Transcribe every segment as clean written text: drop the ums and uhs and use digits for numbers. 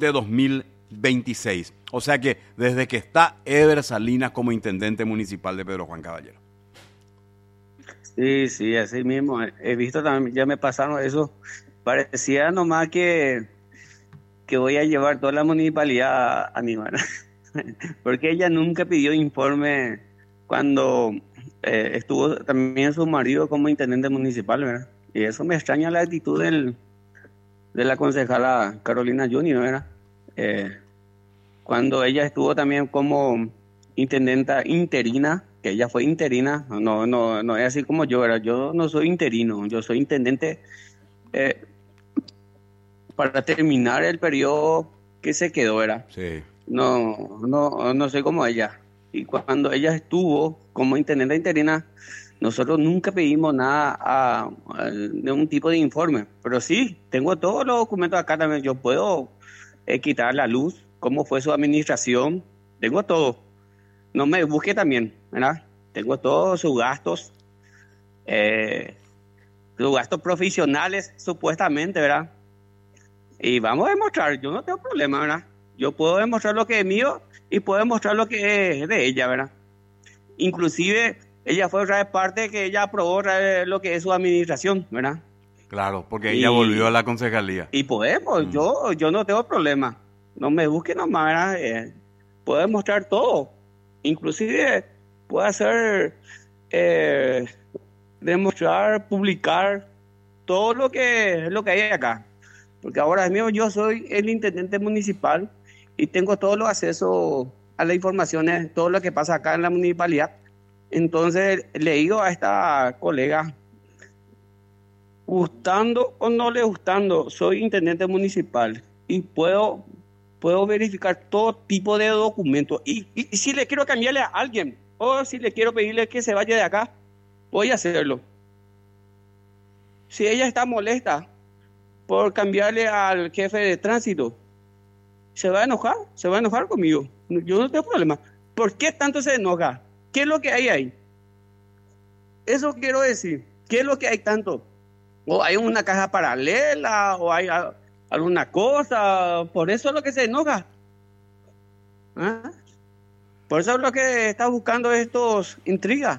de 2026. O sea que desde que está Ever Salinas como intendente municipal de Pedro Juan Caballero. Sí, sí, así mismo. He visto también, ya me pasaron eso. Parecía nomás que voy a llevar toda la municipalidad a mi mano. Porque ella nunca pidió informe cuando estuvo también su marido como intendente municipal, ¿verdad? Y eso me extraña la actitud de la concejala Carolina Junior, ¿verdad? Cuando ella estuvo también como intendenta interina, que ella fue interina, no es así como yo, ¿verdad? Yo no soy interino, yo soy intendente eh, para terminar el periodo que se quedó, ¿verdad? Sí. No soy como ella. Y cuando ella estuvo como intendente interina, nosotros nunca pedimos nada de un tipo de informe. Pero sí, tengo todos los documentos acá también. Yo puedo quitar la luz, cómo fue su administración. Tengo todo. No me busque también, ¿verdad? Tengo todos sus gastos profesionales, supuestamente, ¿verdad? Y vamos a demostrar, yo no tengo problema, ¿verdad? Yo puedo demostrar lo que es mío y puedo demostrar lo que es de ella, ¿verdad? Inclusive, ella fue otra vez parte que ella aprobó otra vez lo que es su administración, ¿verdad? Claro, porque ella volvió a la concejalía. Y podemos, yo no tengo problema. No me busquen nomás, ¿verdad? Puedo demostrar todo. Inclusive, puedo hacer, demostrar, publicar todo lo que hay acá. Porque ahora mismo yo soy el intendente municipal y tengo todos los accesos a las informaciones, todo lo que pasa acá en la municipalidad. Entonces le digo a esta colega, gustando o no le gustando, soy intendente municipal y puedo verificar todo tipo de documentos. Y si le quiero cambiarle a alguien o si le quiero pedirle que se vaya de acá, voy a hacerlo. Si ella está molesta por cambiarle al jefe de tránsito, se va a enojar conmigo. Yo no tengo problema. ¿Por qué tanto se enoja? ¿Qué es lo que hay ahí? Eso quiero decir. ¿Qué es lo que hay tanto? ¿O hay una caja paralela? ¿O hay alguna cosa? Por eso es lo que se enoja. ¿Ah? Por eso es lo que está buscando estos intrigas.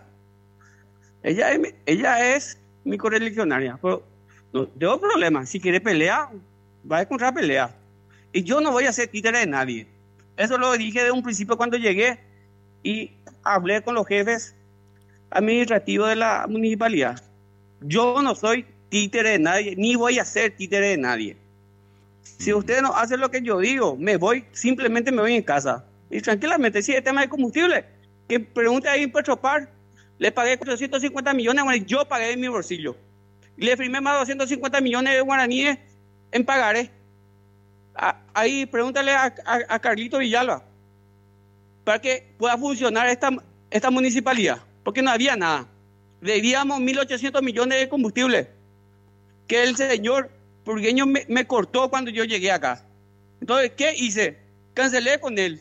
Ella es mi correligionaria, pero no tengo problema. Si quiere pelear, va a encontrar pelea. Y yo no voy a ser títere de nadie. Eso lo dije de un principio cuando llegué y hablé con los jefes administrativos de la municipalidad. Yo no soy títere de nadie, ni voy a ser títere de nadie. Si ustedes no hacen lo que yo digo, simplemente me voy en casa. Y tranquilamente, si el tema de combustible, que pregunte ahí en Petropar, le pagué 450 millones, bueno, yo pagué de mi bolsillo. Le firmé más de 250 millones de guaraníes en pagaré. Ahí pregúntale a Carlito Villalba para que pueda funcionar esta municipalidad, porque no había nada. Debíamos 1.800 millones de combustible que el señor Purgueño me cortó cuando yo llegué acá. Entonces, ¿qué hice? Cancelé con él.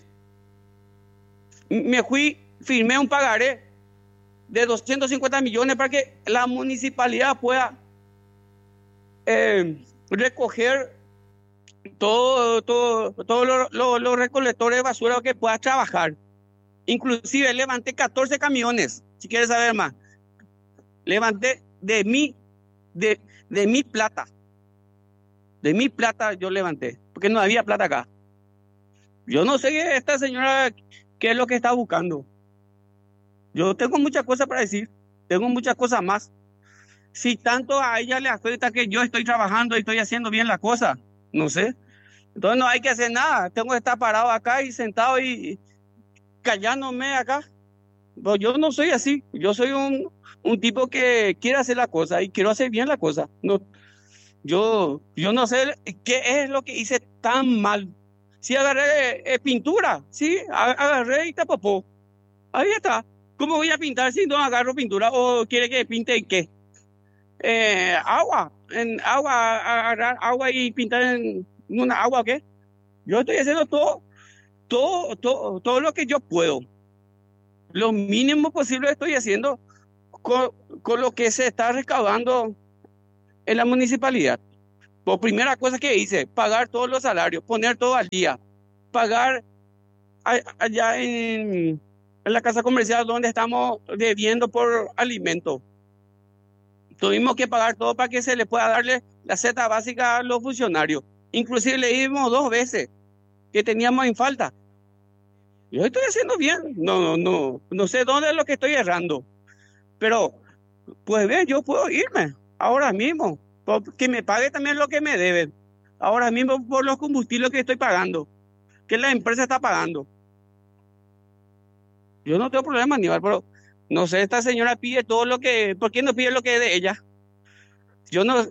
Me fui, firmé un pagaré de 250 millones para que la municipalidad pueda recoger todos los recolectores de basura que pueda trabajar. Inclusive levanté 14 camiones, si quieres saber más. Levanté de mi plata. De mi plata yo levanté, porque no había plata acá. Yo no sé esta señora qué es lo que está buscando. Yo tengo muchas cosas para decir, tengo muchas cosas más. Si tanto a ella le afecta que yo estoy trabajando y estoy haciendo bien las cosas, no sé. Entonces no hay que hacer nada. Tengo que estar parado acá y sentado y callándome acá. Pero yo no soy así. Yo soy un tipo que quiere hacer la cosa y quiero hacer bien la cosa. No, yo no sé qué es lo que hice tan mal. Si agarré pintura, sí, agarré y tapopó. Ahí está. ¿Cómo voy a pintar si no agarro pintura? ¿O quiere que pinte en qué? Agarrar agua y pintar en una agua, ¿o qué? Yo estoy haciendo todo lo que yo puedo. Lo mínimo posible estoy haciendo con lo que se está recaudando en la municipalidad. Por primera cosa que hice, pagar todos los salarios, poner todo al día, pagar allá en la casa comercial donde estamos debiendo por alimentos. Tuvimos que pagar todo para que se le pueda darle la cesta básica a los funcionarios. Inclusive le dimos 2 veces que teníamos en falta. Yo estoy haciendo bien. No sé dónde es lo que estoy errando. Pero, pues bien, yo puedo irme ahora mismo. Que me pague también lo que me deben. Ahora mismo por los combustibles que estoy pagando. Que la empresa está pagando. Yo no tengo problema, Aníbal, pero no sé, esta señora pide todo lo que... ¿Por qué no pide lo que es de ella? Yo no...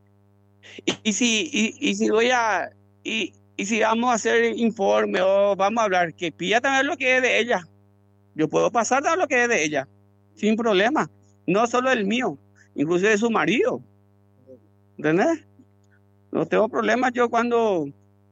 Y si voy a... Y si vamos a hacer informe o vamos a hablar, que pida también lo que es de ella. Yo puedo pasar todo lo que es de ella, sin problema. No solo el mío, incluso de su marido. ¿Entendés? No tengo problemas yo cuando...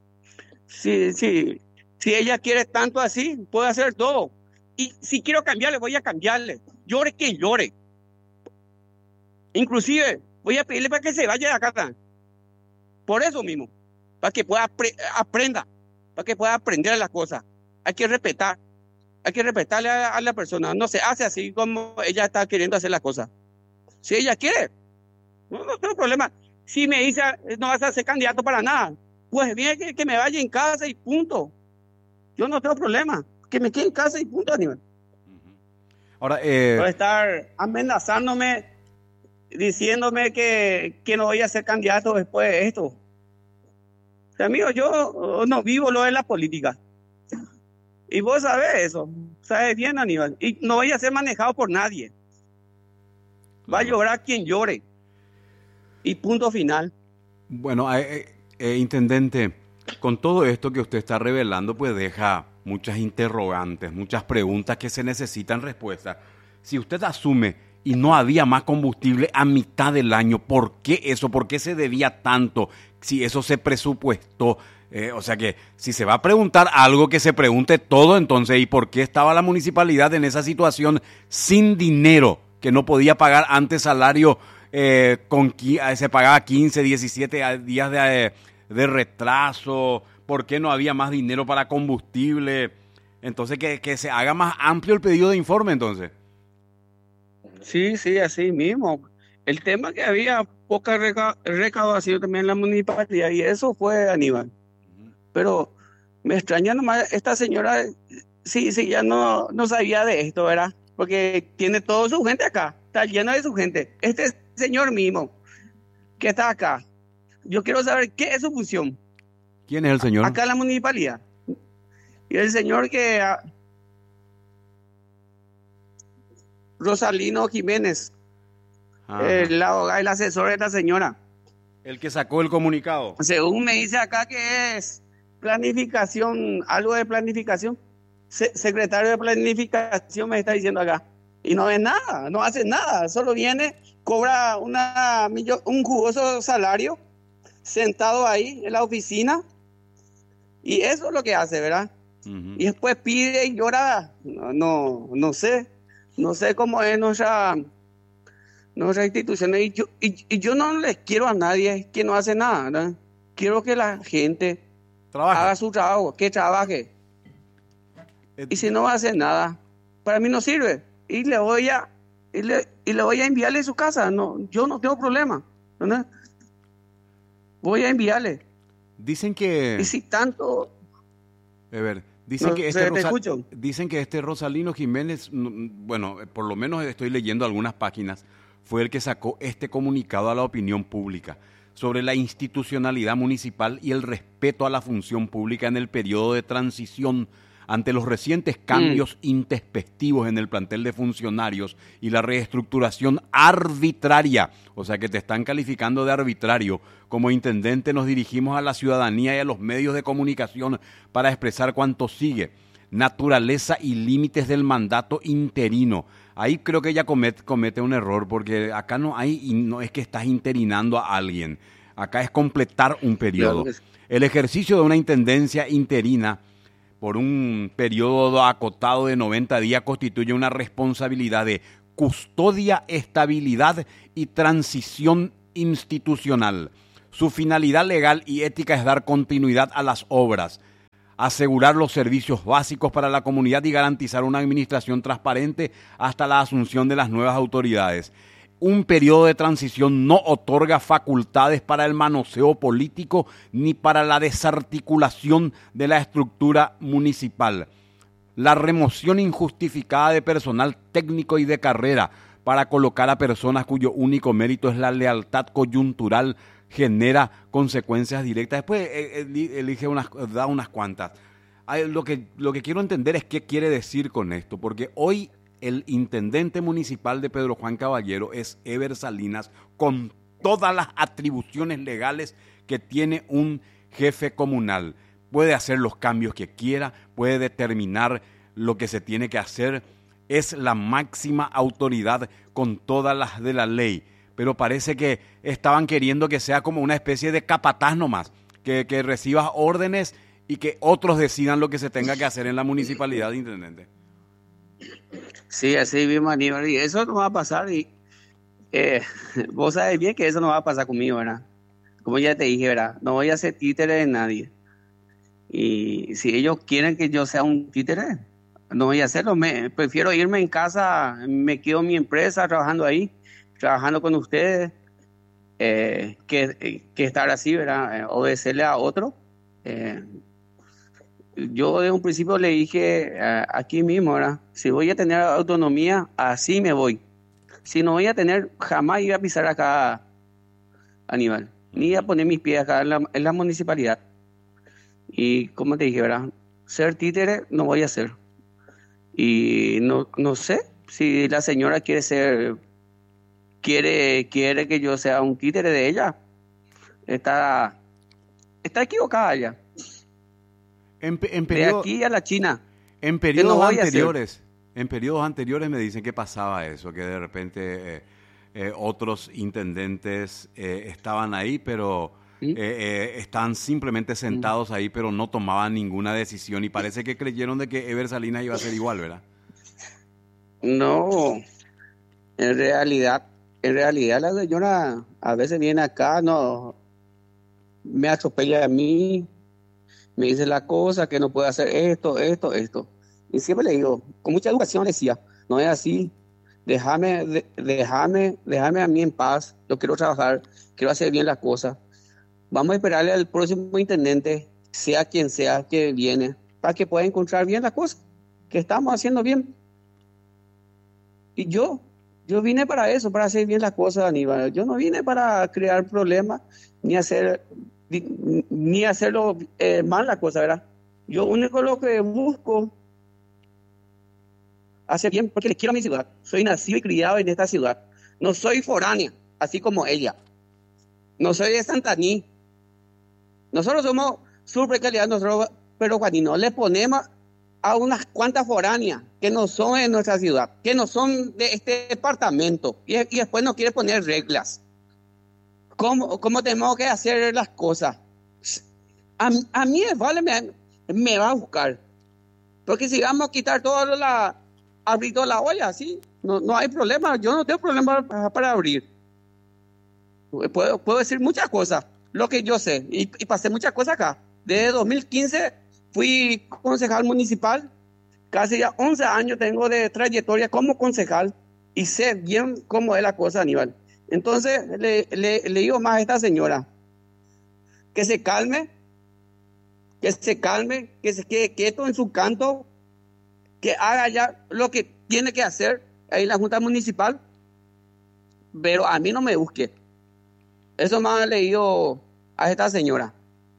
Si ella quiere tanto así, puedo hacer todo. Y si quiero cambiarle, voy a cambiarle. Llore que llore. Inclusive, voy a pedirle para que se vaya de acá. Por eso mismo. Para que pueda aprenda. Para que pueda aprender las cosas. Hay que respetar. Hay que respetarle a la persona. No se hace así como ella está queriendo hacer las cosas. Si ella quiere, no tengo problema. Si me dice, no vas a ser candidato para nada, pues bien que me vaya en casa y punto. Yo no tengo problema. Que me quede en casa y punto, Aníbal. Ahora, Puede estar amenazándome, diciéndome que no voy a ser candidato después de esto. Amigo, yo no vivo lo de la política. Y vos sabés eso. Sabes bien, Aníbal. Y no voy a ser manejado por nadie. Va a llorar quien llore. Y punto final. Bueno, intendente, con todo esto que usted está revelando, pues deja muchas interrogantes, muchas preguntas que se necesitan respuestas. Si usted asume y no había más combustible a mitad del año, ¿por qué eso? ¿Por qué se debía tanto? Si eso se presupuestó. O sea que si se va a preguntar algo, que se pregunte todo entonces. ¿Y por qué estaba la municipalidad en esa situación sin dinero? Que no podía pagar antes salario, se pagaba 15, 17 días de retraso. ¿Por qué no había más dinero para combustible? Entonces que se haga más amplio el pedido de informe entonces. Sí, así mismo. El tema que había poca recaudación también en la municipalidad, y eso fue Aníbal. Pero me extraña nomás esta señora, sí, ya no sabía de esto, ¿verdad? Porque tiene toda su gente acá, está lleno de su gente. Este señor mismo que está acá, yo quiero saber qué es su función. ¿Quién es el señor? Acá en la municipalidad. Y el señor que... Rosalino Jiménez, el asesor de esta señora. El que sacó el comunicado. Según me dice acá que es planificación, algo de planificación. Secretario de planificación me está diciendo acá. Y no ve nada, no hace nada. Solo viene, cobra un jugoso salario, sentado ahí en la oficina. Y eso es lo que hace, ¿verdad? Uh-huh. Y después pide y llora. No sé. No sé cómo es nuestra institución. Y yo no les quiero a nadie que no hace nada, ¿verdad? Quiero que la gente haga su trabajo, que trabaje. Y si no va a hacer nada, para mí no sirve. Y le voy a enviarle a su casa. No, yo no tengo problema, ¿verdad? Voy a enviarle. Dicen que... Y si tanto... Dicen que este Rosalino Jiménez, bueno, por lo menos estoy leyendo algunas páginas, fue el que sacó este comunicado a la opinión pública sobre la institucionalidad municipal y el respeto a la función pública en el periodo de transición ante los recientes cambios intempestivos en el plantel de funcionarios y la reestructuración arbitraria. O sea que te están calificando de arbitrario. Como intendente nos dirigimos a la ciudadanía y a los medios de comunicación para expresar cuanto sigue. Naturaleza y límites del mandato interino. Ahí creo que ella comete un error, porque acá no es que estás interinando a alguien. Acá es completar un periodo. El ejercicio de una intendencia interina por un periodo acotado de 90 días constituye una responsabilidad de custodia, estabilidad y transición institucional. Su finalidad legal y ética es dar continuidad a las obras, asegurar los servicios básicos para la comunidad y garantizar una administración transparente hasta la asunción de las nuevas autoridades. Un periodo de transición no otorga facultades para el manoseo político ni para la desarticulación de la estructura municipal. La remoción injustificada de personal técnico y de carrera para colocar a personas cuyo único mérito es la lealtad coyuntural genera consecuencias directas. Después da unas cuantas. Lo que quiero entender es qué quiere decir con esto, porque hoy el intendente municipal de Pedro Juan Caballero es Eber Salinas, con todas las atribuciones legales que tiene un jefe comunal. Puede hacer los cambios que quiera, puede determinar lo que se tiene que hacer, es la máxima autoridad con todas las de la ley, pero parece que estaban queriendo que sea como una especie de capataz nomás, que reciba órdenes y que otros decidan lo que se tenga que hacer en la municipalidad, intendente. Sí, así mismo, Aníbal, y eso no va a pasar, y vos sabes bien que eso no va a pasar conmigo, ¿verdad? Como ya te dije, ¿verdad? No voy a ser títere de nadie, y si ellos quieren que yo sea un títere, no voy a hacerlo. Prefiero irme en casa, me quedo en mi empresa trabajando ahí, trabajando con ustedes, que estar así, ¿verdad? Obedecerle a otro. Yo de un principio le dije aquí mismo, ¿verdad? Si voy a tener autonomía, así me voy. Si no voy a tener, jamás iba a pisar acá, Aníbal, ni a poner mis pies acá en la municipalidad. Y como te dije, ¿verdad? Ser títere no voy a ser. Y no sé si la señora quiere que yo sea un títere de ella. Está equivocada ella. De aquí a la China. En periodos anteriores me dicen que pasaba eso, que de repente otros intendentes estaban ahí, pero estaban simplemente sentados ahí, pero no tomaban ninguna decisión, y parece que creyeron de que Eber Salinas iba a ser igual, ¿verdad? No, en realidad la señora a veces viene acá, no me atropella a mí, me dice la cosa, que no puede hacer esto. Y siempre le digo, con mucha educación le decía, no es así, déjame a mí en paz, yo quiero trabajar, quiero hacer bien las cosas. Vamos a esperarle al próximo intendente, sea quien sea que viene, para que pueda encontrar bien las cosas, que estamos haciendo bien. Y yo vine para eso, para hacer bien las cosas, Aníbal. Yo no vine para crear problemas, ni hacerlo mal la cosa, ¿verdad? Yo único lo que busco hacer bien, porque le quiero a mi ciudad. Soy nacido y criado en esta ciudad. No soy foránea, así como ella. No soy de Santaní. Nosotros somos supercalidad, pero Juanino, le ponemos a unas cuantas foráneas que no son de nuestra ciudad, que no son de este departamento, y después no quiere poner reglas. ¿Cómo tenemos que hacer las cosas? A mí vale, me va a buscar. Porque si vamos a quitar abrir toda la olla, ¿sí? No hay problema, yo no tengo problema para abrir. Puedo decir muchas cosas, lo que yo sé, y pasé muchas cosas acá. Desde 2015 fui concejal municipal, casi ya 11 años tengo de trayectoria como concejal y sé bien cómo es la cosa, Aníbal. Entonces le digo más a esta señora, que se calme, que se quede quieto en su canto, que haga ya lo que tiene que hacer ahí en la Junta Municipal, pero a mí no me busque. Eso más le digo a esta señora.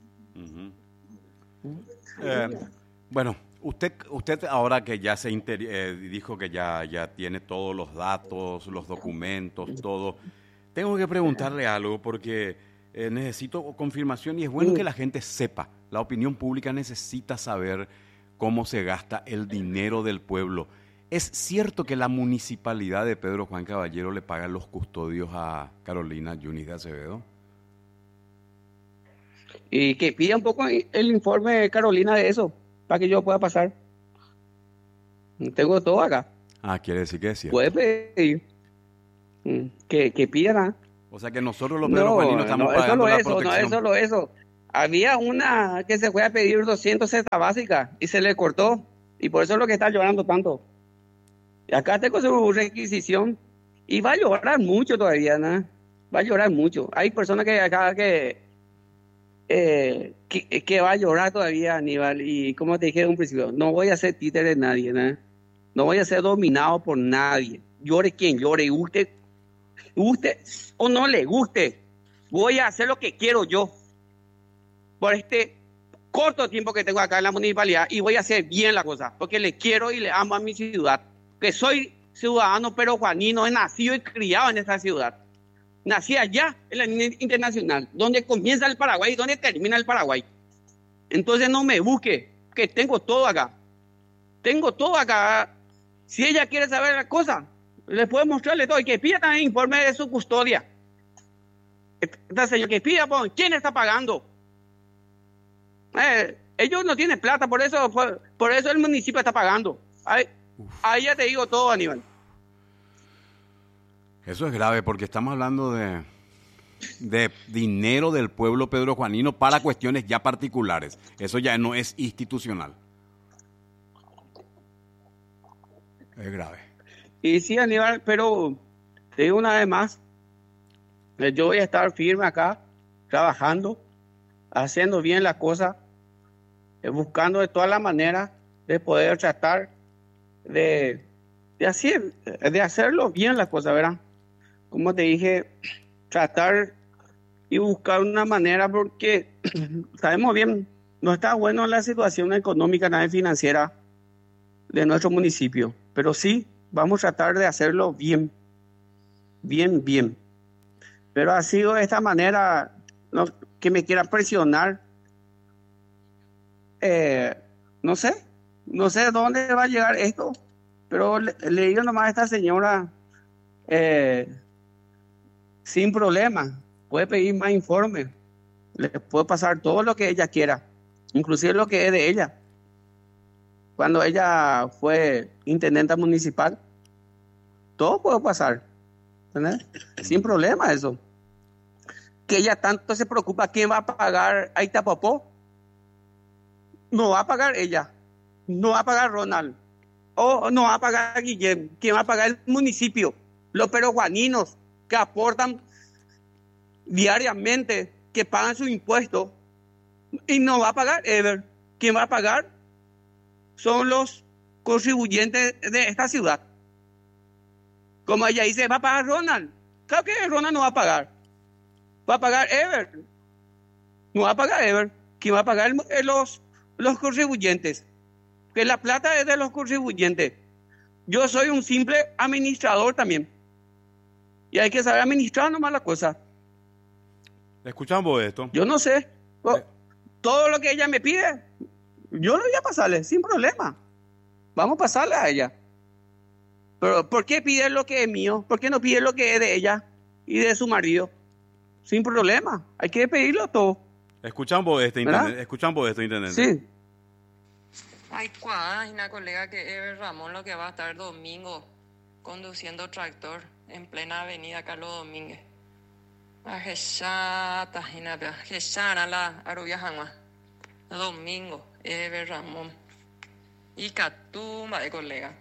Bueno, usted ahora que ya dijo que ya tiene todos los datos, los documentos, todo, tengo que preguntarle algo porque necesito confirmación, y es bueno que la gente sepa, la opinión pública necesita saber cómo se gasta el dinero del pueblo. ¿Es cierto que la municipalidad de Pedro Juan Caballero le paga los custodios a Carolina Yunis de Acevedo? Y que pida un poco el informe de Carolina de eso, para que yo pueda pasar. Tengo todo acá. Quiere decir que es cierto. Puede pedir. Que pidan. O sea que nosotros los peruanos estamos pagando la protección. No es solo eso. Había una que se fue a pedir 200 cestas básicas y se le cortó. Y por eso es lo que está llorando tanto. Y acá tengo su requisición. Y va a llorar mucho todavía, ¿no? Va a llorar mucho. Hay personas que acá que va a llorar todavía, Aníbal. Y como te dije en un principio, no voy a ser títere de nadie, ¿no? No voy a ser dominado por nadie. Llore quien llore. Guste o no le guste. Voy a hacer lo que quiero yo. Por este corto tiempo que tengo acá en la municipalidad. Y voy a hacer bien la cosa. Porque le quiero y le amo a mi ciudad. Que soy ciudadano peruanino. He nacido y criado en esta ciudad. Nací allá en la línea internacional. Donde comienza el Paraguay y donde termina el Paraguay. Entonces no me busque. Que tengo todo acá. Tengo todo acá. Si ella quiere saber la cosa, le puedo mostrarle todo. Y que pida también informe de su custodia. Esta señora que pida, ¿quién está pagando? Ellos no tienen plata, por eso el municipio está pagando. Ahí ya te digo todo, Aníbal. Eso es grave porque estamos hablando de dinero del pueblo pedrojuanino para cuestiones ya particulares. Eso ya no es institucional. Es grave. Y sí, Aníbal, pero te digo una vez más, yo voy a estar firme acá, trabajando, haciendo bien las cosas, buscando de todas las maneras de poder tratar de hacerlo bien las cosas, ¿verdad? Como te dije, tratar y buscar una manera porque sabemos bien, no está bueno la situación económica, nada financiera de nuestro municipio, pero sí vamos a tratar de hacerlo bien. Pero ha sido de esta manera, no, que me quiera presionar. No sé dónde va a llegar esto, pero le digo nomás a esta señora, sin problema, puede pedir más informes, le puede pasar todo lo que ella quiera, inclusive lo que es de ella. Cuando ella fue intendenta municipal, todo puede pasar, ¿entendés? Sin problema eso. Que ella tanto se preocupa quién va a pagar a Itapopó. No va a pagar ella, no va a pagar Ronald, o no va a pagar Guillem. ¿Quién va a pagar? El municipio, los peruaninos que aportan diariamente, que pagan sus impuestos, y no va a pagar Ever. ¿Quién va a pagar? Son los contribuyentes de esta ciudad. Como ella dice, va a pagar Ronald. Claro que Ronald no va a pagar. Va a pagar Ever. No va a pagar Ever. ¿Quién va a pagar? Los contribuyentes. Que la plata es de los contribuyentes. Yo soy un simple administrador también. Y hay que saber administrar nomás la cosa. Escuchamos esto. Yo no sé. Todo lo que ella me pide, yo lo voy a pasarle, sin problema. Vamos a pasarle a ella. Pero ¿por qué pide lo que es mío? ¿Por qué no pide lo que es de ella y de su marido? Sin problema. Hay que pedirlo todo. Escuchamos esto, intendente. Sí. Ay, hay una colega que Ever Ramón lo que va a estar domingo conduciendo tractor en plena avenida Carlos Domínguez. Domingo, Ever Ramón. Y Catumba de colega.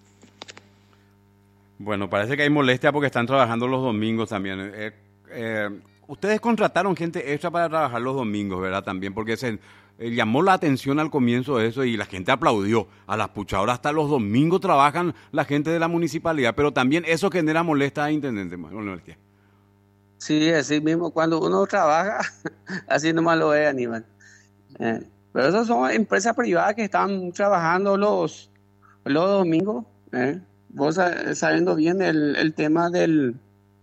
Bueno, parece que hay molestia porque están trabajando los domingos también. Ustedes contrataron gente extra para trabajar los domingos, ¿verdad? También porque se llamó la atención al comienzo de eso y la gente aplaudió. A las puchadoras hasta los domingos trabajan la gente de la municipalidad, pero también eso genera molestia, intendente. Molestia. Sí, así mismo, cuando uno trabaja, así nomás lo ve, Aníbal. Pero esas son empresas privadas que están trabajando los domingos, vos sabiendo bien el tema del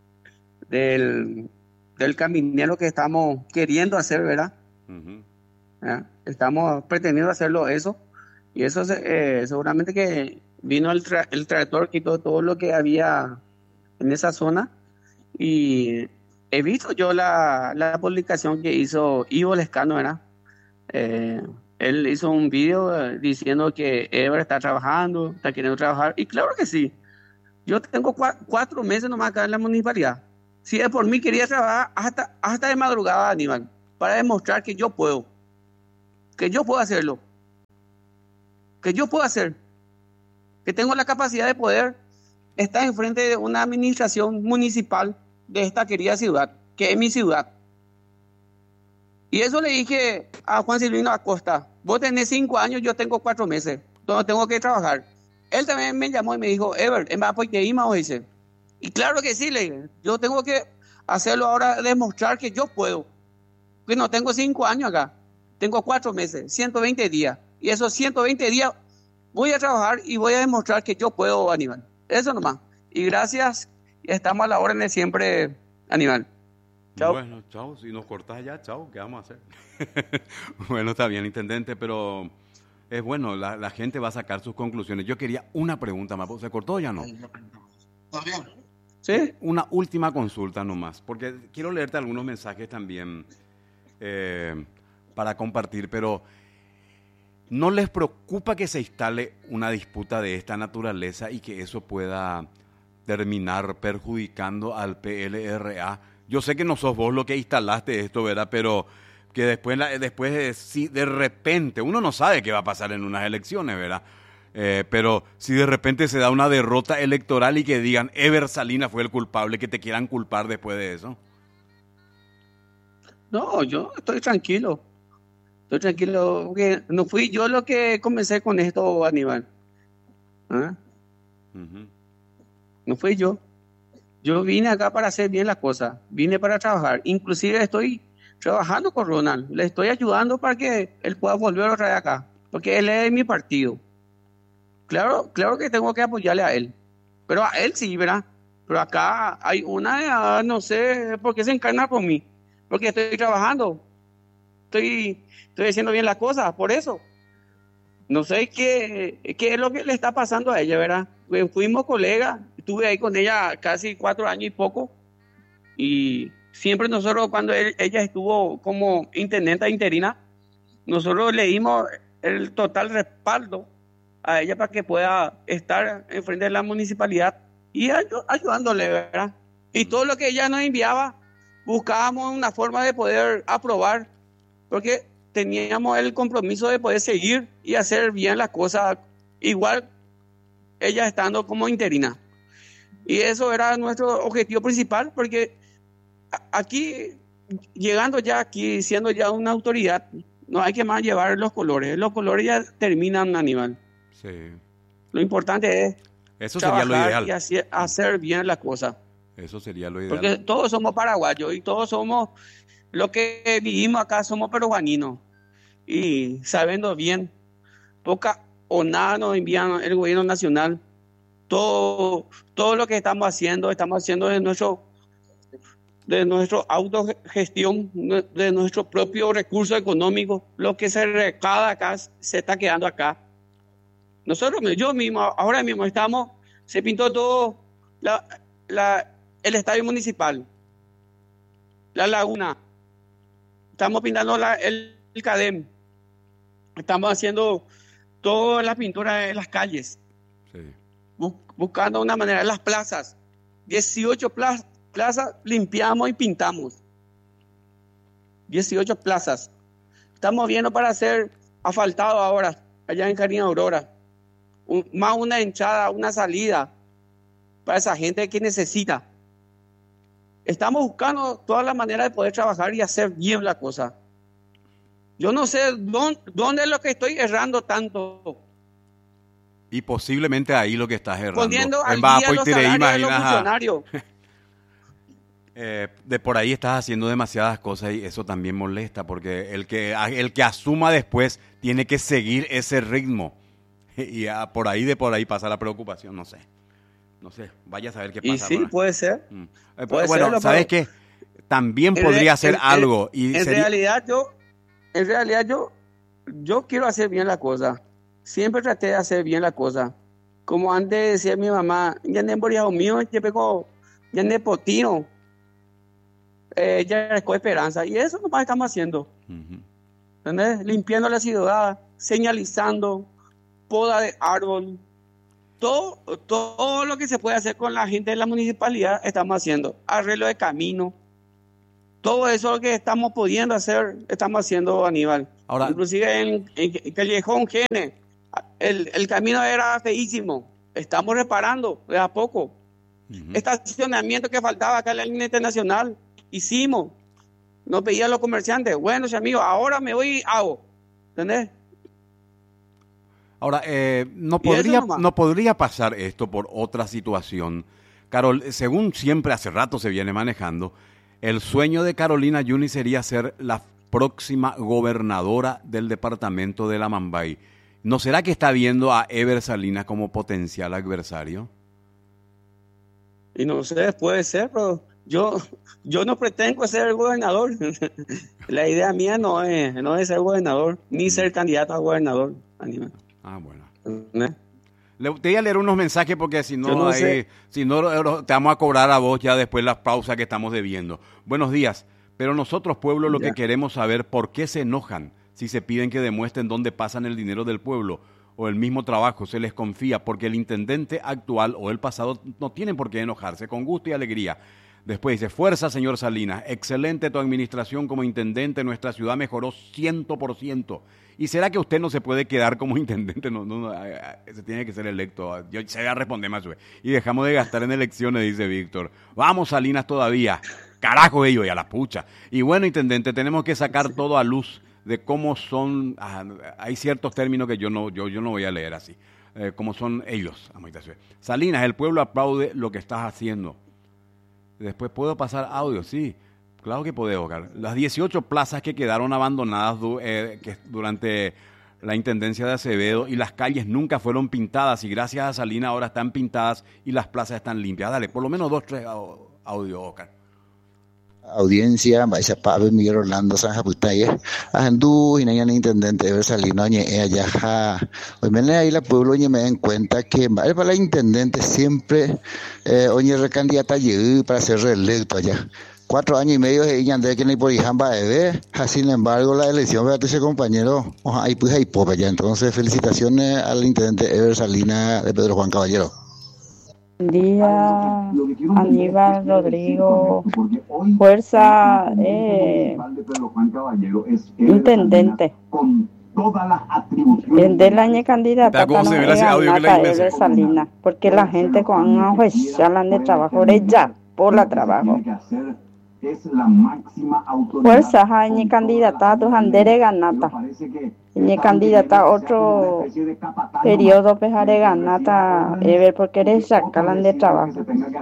caminero que estamos queriendo hacer, ¿verdad? Uh-huh. Estamos pretendiendo hacerlo eso, y eso seguramente que vino el tractor, quitó todo lo que había en esa zona, y he visto yo la publicación que hizo Ivo Lescano, ¿verdad? Él hizo un video diciendo que Ever está trabajando, está queriendo trabajar, y claro que sí. Yo tengo 4 meses nomás acá en la municipalidad, Si es por mí, quería trabajar hasta de madrugada, Aníbal, para demostrar que yo puedo hacerlo, que yo puedo hacer, que tengo la capacidad de poder estar enfrente de una administración municipal de esta querida ciudad, que es mi ciudad. Y eso le dije a Juan Silvino Acosta: vos tenés 5 años, yo tengo 4 meses, donde tengo que trabajar. Él también me llamó y me dijo: Ever, ¿en Mapo y Teima? Dice. Y claro que sí, le dije, yo tengo que hacerlo ahora, demostrar que yo puedo. Que no tengo 5 años acá, tengo 4 meses, 120 días. Y esos 120 días voy a trabajar y voy a demostrar que yo puedo, Aníbal. Eso nomás. Y gracias, estamos a la orden de siempre, Aníbal. Chao. Bueno, chao. Si nos cortás ya, chao. ¿Qué vamos a hacer? Bueno, está bien, intendente, pero es bueno, la gente va a sacar sus conclusiones. Yo quería una pregunta más. ¿Se cortó o ya no? ¿Está bien? ¿Sí? Una última consulta nomás, porque quiero leerte algunos mensajes también para compartir, pero ¿no les preocupa que se instale una disputa de esta naturaleza y que eso pueda terminar perjudicando al PLRA? Yo sé que no sos vos lo que instalaste esto, ¿verdad? Pero que después si de repente, uno no sabe qué va a pasar en unas elecciones, ¿verdad? Pero si de repente se da una derrota electoral y que digan Ever Salinas fue el culpable, que te quieran culpar después de eso. No, yo estoy tranquilo. Estoy tranquilo, porque no fui yo lo que comencé con esto, Aníbal. ¿Ah? Uh-huh. No fui yo. Yo vine acá para hacer bien las cosas, vine para trabajar. Inclusive estoy trabajando con Ronald, le estoy ayudando para que él pueda volver otra vez acá, porque él es de mi partido. Claro que tengo que apoyarle a él, pero a él sí, ¿verdad? Pero acá hay una, no sé por qué se encarna por mí, porque estoy trabajando, estoy haciendo bien las cosas, por eso. No sé qué es lo que le está pasando a ella, ¿verdad? Fuimos colegas, estuve ahí con ella casi 4 años y poco, y siempre nosotros, cuando ella estuvo como intendenta interina, nosotros le dimos el total respaldo a ella para que pueda estar enfrente de la municipalidad y ayudándole, ¿verdad? Y todo lo que ella nos enviaba, buscábamos una forma de poder aprobar, porque teníamos el compromiso de poder seguir y hacer bien las cosas, igual ella estando como interina. Y eso era nuestro objetivo principal, porque aquí, llegando ya aquí, siendo ya una autoridad, no hay que más llevar los colores ya terminan, Aníbal. Sí. Lo importante es eso sería lo ideal. Y hacer bien las cosas. Eso sería lo ideal. Porque todos somos paraguayos y todos somos, lo que vivimos acá somos peruaninos. Y sabiendo bien, poca o nada nos envían el gobierno nacional. Todo lo que estamos haciendo de nuestra autogestión, de nuestro propio recurso económico. Lo que se recauda acá se está quedando acá. Nosotros, yo mismo, ahora mismo se pintó todo el estadio municipal, la laguna, estamos pintando el CADEM, estamos haciendo toda la pintura de las calles, sí. Buscando una manera, las plazas, 18 plazas limpiamos y pintamos, 18 plazas, estamos viendo para hacer asfaltado ahora, allá en Carina Aurora. Más una entrada, una salida para esa gente que necesita. Estamos buscando todas las maneras de poder trabajar y hacer bien la cosa. Yo no sé dónde es lo que estoy errando tanto. Y posiblemente ahí lo que estás errando. Poniendo al día los salarios de los funcionarios. De por ahí estás haciendo demasiadas cosas y eso también molesta, porque el que asuma después tiene que seguir ese ritmo. Y por ahí pasa la preocupación, no sé, vaya a saber qué pasa. Y sí, puede ser. Bueno, ¿sabes qué? También podría ser algo. En realidad yo quiero hacer bien la cosa. Siempre traté de hacer bien la cosa. Como antes decía mi mamá, ya no es mío, ya no es potino. Ya es con esperanza. Y eso nomás estamos haciendo. Uh-huh. ¿Entendés? Limpiando la ciudad, señalizando, poda de árbol, todo lo que se puede hacer con la gente de la municipalidad estamos haciendo. Arreglo de camino. Todo eso que estamos pudiendo hacer, estamos haciendo, Aníbal. Ahora, inclusive en Callejón Gene, el camino era feísimo. Estamos reparando de a poco. Estacionamiento que faltaba acá en la línea internacional, hicimos. Nos pedían los comerciantes, bueno, amigos, ahora me voy y hago. ¿Entendés? Ahora, no podría pasar esto por otra situación. Carol, según siempre hace rato se viene manejando, el sueño de Carolina Yuni sería ser la próxima gobernadora del departamento de La Mambay. ¿No será que está viendo a Eber Salinas como potencial adversario? Y no sé, puede ser, pero yo no pretendo ser el gobernador. La idea mía no es ser gobernador, ni ser candidato a gobernador. Ah, bueno. Te voy a leer unos mensajes porque si no te vamos a cobrar a vos ya después las pausas que estamos debiendo. Buenos días, pero nosotros, pueblo, lo que queremos saber por qué se enojan si se piden que demuestren dónde pasan el dinero del pueblo o el mismo trabajo, se les confía, porque el intendente actual o el pasado no tienen por qué enojarse, con gusto y alegría. Después dice, fuerza, señor Salinas, excelente tu administración como intendente, nuestra ciudad mejoró 100%. ¿Y será que usted no se puede quedar como intendente? No, se tiene que ser electo. Yo se voy a responder más. Y dejamos de gastar en elecciones, dice Víctor. Vamos, Salinas, todavía. Carajo ellos y a la pucha. Y bueno, intendente, tenemos que sacar todo a luz de cómo son. Hay ciertos términos que yo no voy a leer así. Cómo son ellos. Salinas, el pueblo aplaude lo que estás haciendo. Después, ¿puedo pasar audio? Sí. Claro que podés, Oscar. Las 18 plazas que quedaron abandonadas durante la intendencia de Acevedo y las calles nunca fueron pintadas y gracias a Salinas ahora están pintadas y las plazas están limpias. Dale, por lo menos 2, 3 audio, Oscar. Audiencia, vaya Pablo Miguel Orlando San Japutaye, Ajandu, y Nayan Intendente de Salino, allá, hoy me ahí la pueblo y me den cuenta que para la Intendente siempre, oye, recandidata para ser reelecto allá. 4 años y medio de ella de que ni por Ijamba de sin embargo la elección de ese compañero ahí pues ahí popa ya. Entonces felicitaciones al intendente Eber Salinas de Pedro Juan Caballero. Buen día, Aníbal, Rodrigo, fuerza, intendente. El del año candidato Eber Salinas, porque la gente con una hablan de trabajo ya por la trabajo. Fuerza, hay candidata a tu andere ganata. Ni candidata a otro periodo pejare ganata, porque eres sacalan de trabajo.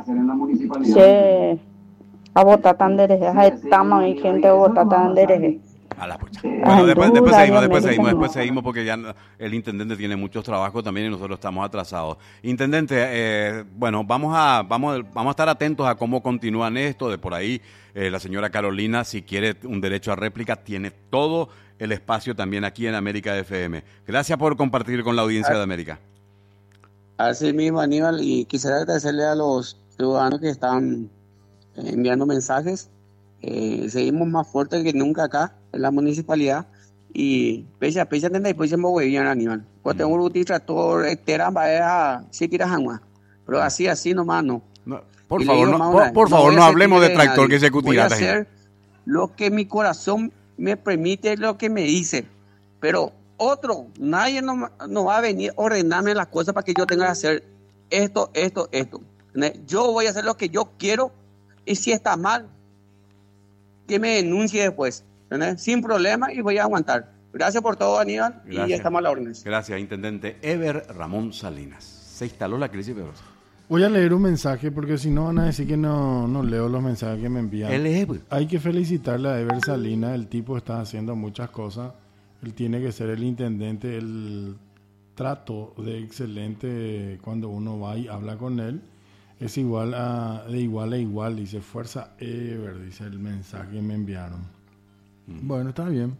Se a votar tan derecha, estamos y gente vota tan derecha. A la pucha. Bueno, después seguimos porque ya el intendente tiene muchos trabajos también y nosotros estamos atrasados. Intendente, bueno, vamos a estar atentos a cómo continúan esto. De por ahí, la señora Carolina, si quiere un derecho a réplica, tiene todo el espacio también aquí en América FM. Gracias por compartir con la audiencia de América. Así mismo, Aníbal, y quisiera agradecerle a los ciudadanos que están enviando mensajes. Seguimos más fuertes que nunca acá en la municipalidad y pecha tenda y pecha me voy bien, Aníbal. Pues tengo un tractor entera para si quieras agua, pero así nomás no. Por favor, no hablemos de tractor que se voy a hacer lo que mi corazón me permite, lo que me dice, pero nadie no va a venir a ordenarme las cosas para que yo tenga que hacer esto. Yo voy a hacer lo que yo quiero y si está mal que me denuncie después, ¿entendés? Sin problema y voy a aguantar. Gracias por todo, Aníbal, y estamos a la orden. Gracias, intendente Eber Ramón Salinas. Se instaló la crisis, pero... Voy a leer un mensaje porque si no van a decir que no leo los mensajes que me envían. Hay que felicitarle a Eber Salinas, el tipo está haciendo muchas cosas. Él tiene que ser el intendente, el trato de excelente cuando uno va y habla con él. Es de igual a igual, dice fuerza Eber, dice el mensaje que me enviaron. Bueno, está bien.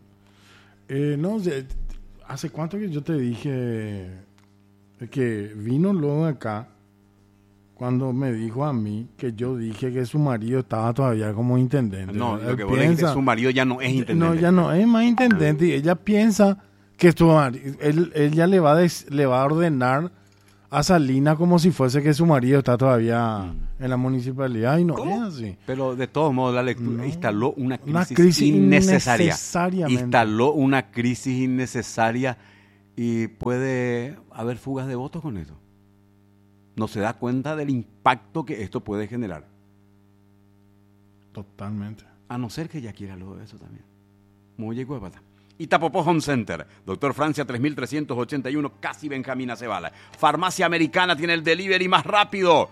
¿Hace cuánto que yo te dije que vino luego acá cuando me dijo a mí que yo dije que su marido estaba todavía como intendente? No, lo que vos dijiste, su marido ya no es intendente. No, ya no es más intendente y ella piensa que él ya le va a ordenar a Salinas como si fuese que su marido está todavía en la municipalidad y no es así. Pero de todos modos la lectura instaló una crisis innecesaria. Instaló una crisis innecesaria y puede haber fugas de votos con eso. No se da cuenta del impacto que esto puede generar. Totalmente. A no ser que ella quiera lo de eso también. Muy huevata. Itapopó Home Center, Doctor Francia 3381, casi Benjamín Acebala. Farmacia Americana tiene el delivery más rápido,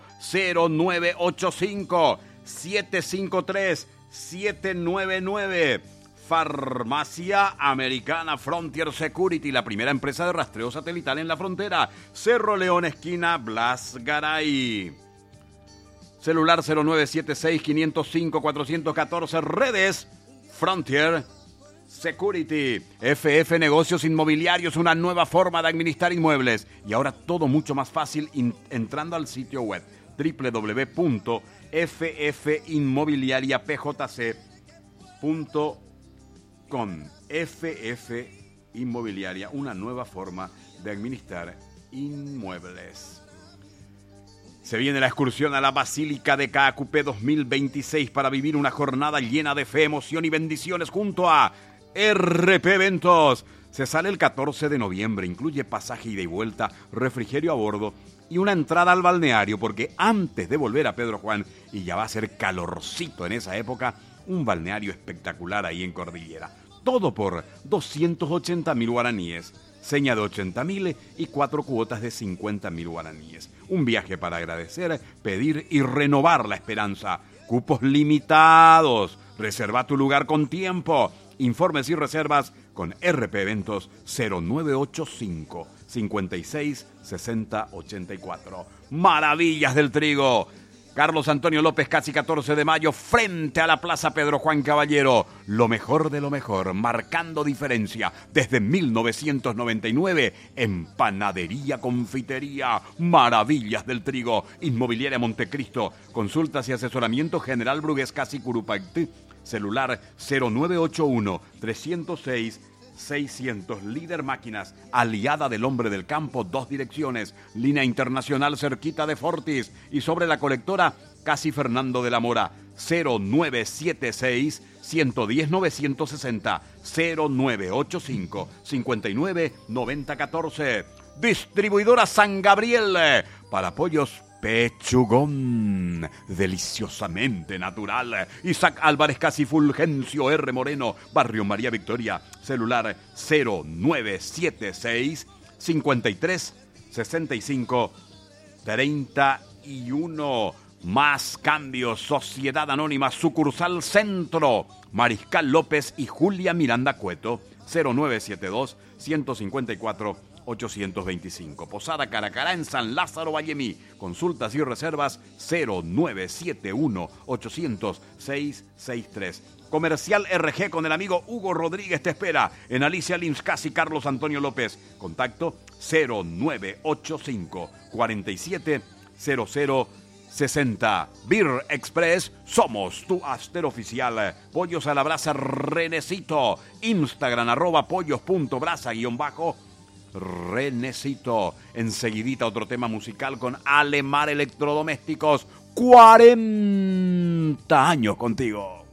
0985-753-799. Farmacia Americana Frontier Security, la primera empresa de rastreo satelital en la frontera. Cerro León, esquina Blas Garay. Celular 0976-505-414, redes Frontier Security. FF Negocios Inmobiliarios, una nueva forma de administrar inmuebles. Y ahora todo mucho más fácil entrando al sitio web www.ffinmobiliariapjc.com. FF Inmobiliaria, una nueva forma de administrar inmuebles. Se viene la excursión a la Basílica de Caacupé 2026 para vivir una jornada llena de fe, emoción y bendiciones junto a RP Eventos. Se sale el 14 de noviembre, incluye pasaje ida y vuelta, refrigerio a bordo y una entrada al balneario, porque antes de volver a Pedro Juan, y ya va a ser calorcito en esa época, un balneario espectacular ahí en Cordillera. Todo por 280.000 guaraníes, seña de 80.000 y 4 cuotas de 50.000 guaraníes. Un viaje para agradecer, pedir y renovar la esperanza. Cupos limitados. Reserva tu lugar con tiempo. Informes y reservas con RP Eventos 0985 56 60 84. Maravillas del Trigo. Carlos Antonio López, casi 14 de mayo, frente a la Plaza Pedro Juan Caballero. Lo mejor de lo mejor, marcando diferencia desde 1999 en Panadería Confitería. Maravillas del Trigo. Inmobiliaria Montecristo. Consultas y asesoramiento General Brugués, casi Curupaytí. Celular 0981-306-600. Líder Máquinas, aliada del hombre del campo, 2 direcciones. Línea internacional cerquita de Fortis. Y sobre la colectora, casi Fernando de la Mora, 0976-110-960. 0985-59-9014. Distribuidora San Gabriel, para pollos Pechugón, deliciosamente natural. Isaac Álvarez, casi Fulgencio R. Moreno, Barrio María Victoria. Celular 0976 53 65 31. Más cambios. Sociedad Anónima, sucursal Centro. Mariscal López y Julia Miranda Cueto. 0972 154 825. Posada Caracará en San Lázaro Vallemí. Consultas y reservas 0971 800 663. Comercial RG con el amigo Hugo Rodríguez te espera en Alicia Lins, casi Carlos Antonio López. Contacto 0985 47 0060. Beer Express, somos tu after oficial. Pollos a la brasa Renecito. Instagram @pollos.brasa_. Renecito. Enseguidita otro tema musical con Alemar Electrodomésticos. 40 años contigo.